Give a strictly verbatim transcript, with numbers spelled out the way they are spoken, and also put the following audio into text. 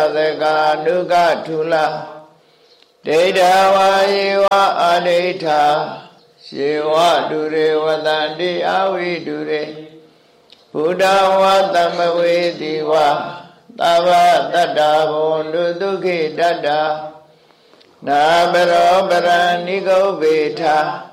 သကာနုကထုလာဒိဋ္ဌဝါယေဝအာဒိဋ္ဌာယေဝဒုရေဝတန္တိအဝိဒုရေဘုဒ္ဓဝါသမဝေတိဝါသဗ္ဗတတ္တဘုံဒုဒုက္ခိတတ္တနာဘရောပရဏိဂုဗ္ဗေထ